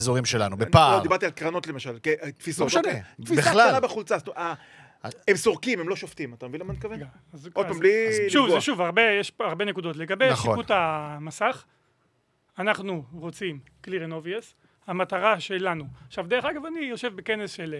אזורים שלנו, בפער. לא, דיברתי על קרנות למשל, תפיסות. לא משנה, תפיסה בכלל. קטנה בחולצה. הם סורקים, הם לא שופטים. אתה מבין למה אני מתכוון? עוד פעם, אז- בלי שוב, יש פה הרבה נקודות. לגבי נכון. שיפוט המסך, אנחנו רוצים clear and obvious, המטרה שלנו. עכשיו, דרך אגב, אני יושב בכנס של